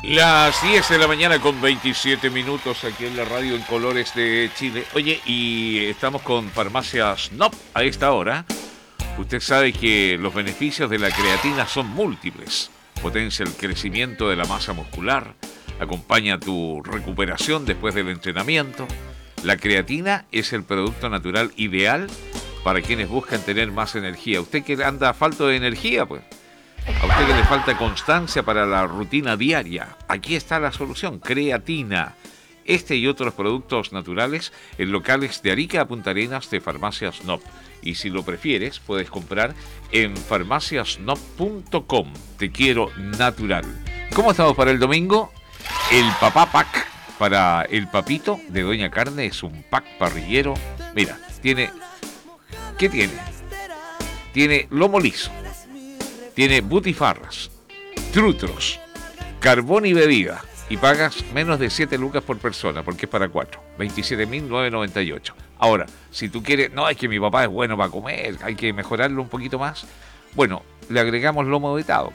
Las 10 de la mañana con 27 minutos aquí en la radio en Colores de Chile. Oye, y estamos con Farmacias Nop a esta hora. Usted sabe que los beneficios de la creatina son múltiples. Potencia el crecimiento de la masa muscular, acompaña tu recuperación después del entrenamiento. La creatina es el producto natural ideal para quienes buscan tener más energía. Usted que anda falto de energía, pues. A usted que le falta constancia para la rutina diaria, aquí está la solución, creatina. Este y otros productos naturales en locales de Arica a Punta Arenas de Farmacias Nop. Y si lo prefieres, puedes comprar en farmaciasnop.com. Te quiero natural. ¿Cómo estamos para el domingo? El Papá Pack para el papito de Doña Carne es un pack parrillero. Mira, tiene... ¿Qué tiene? Tiene lomo liso. Tiene butifarras, trutros, carbón y bebida. Y pagas menos de 7 lucas por persona, porque es para 4. 27.998. Ahora, si tú quieres... No, es que mi papá es bueno para comer, hay que mejorarlo un poquito más. Bueno, le agregamos lomo vetado.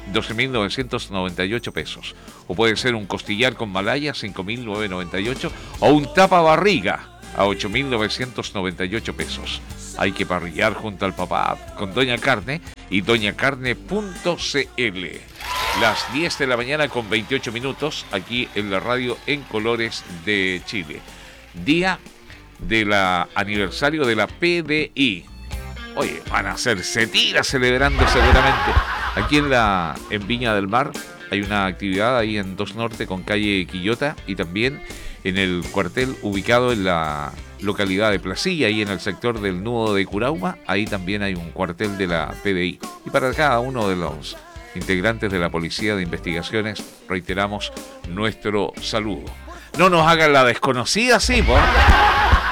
12.998 pesos. O puede ser un costillar con malaya, 5.998. O un tapa barriga a 8.998 pesos. Hay que parrillar junto al papá con Doña Carne y doñacarne.cl. Las 10 de la mañana con 28 minutos aquí en la radio en Colores de Chile. Día del aniversario de la PDI. Oye, van a hacerse tiras celebrando seguramente. Aquí en Viña del Mar hay una actividad ahí en 2 Norte con calle Quillota y también en el cuartel ubicado en la localidad de Placilla, ahí en el sector del Nudo de Curauma, ahí también hay un cuartel de la PDI. Y para cada uno de los integrantes de la Policía de Investigaciones, reiteramos nuestro saludo. No nos hagan la desconocida, sí, pues.